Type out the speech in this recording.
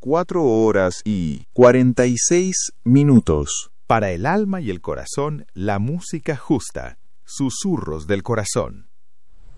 4 horas y 46 minutos. Para el alma y el corazón, la música justa. Susurros del corazón.